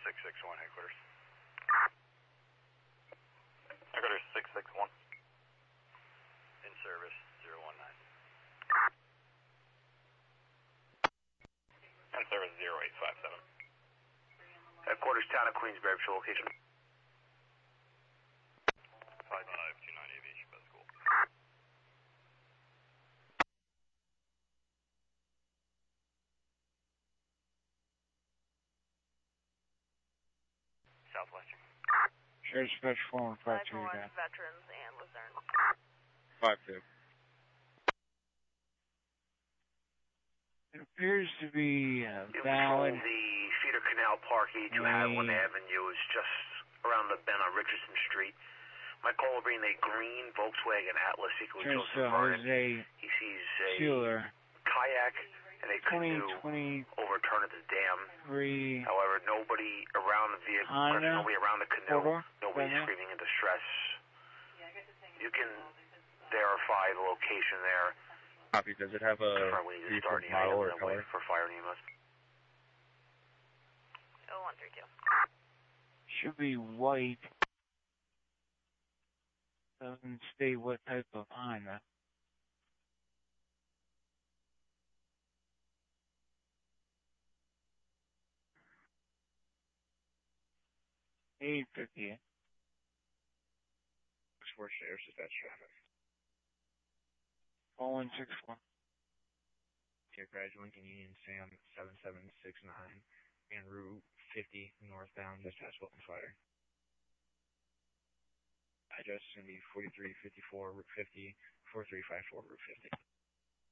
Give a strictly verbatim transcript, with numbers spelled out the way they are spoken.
six six one, headquarters. Headquarters six six one. In service, zero one nine. In service, zero eight five seven. Headquarters, Town of Queensbury, show location. five five two nine Aviation Bus School. Southwestern. Share dispatch four one five two five again. Veterans and Luzerne. five two. It appears to be uh, It was valid. told the Feeder Canal Park E two Hadlin Avenue is just around the bend on Richardson Street. My call will bring a green Volkswagen Atlas equal to Turns Joseph to Vernon. Jose He sees a Sealer. kayak and a twenty canoe twenty overturned at the dam. three. However, nobody around the vehicle, Honda. nobody around the canoe, Four-door. nobody Four-door. screaming in distress. You can verify the location there. Copy. Does it have a Confirm we need to start vehicle model or that way color? for fire and E M S. oh one three two. Should be white. Doesn't state what type of Honda. eight fifty. Four shares, dispatch traffic. four one six one. Aircraft Lincoln Union Sam seven seven six nine and Route fifty northbound, dispatch weapon fire. Address is going to be forty-three fifty-four Route fifty, four three five four Route fifty.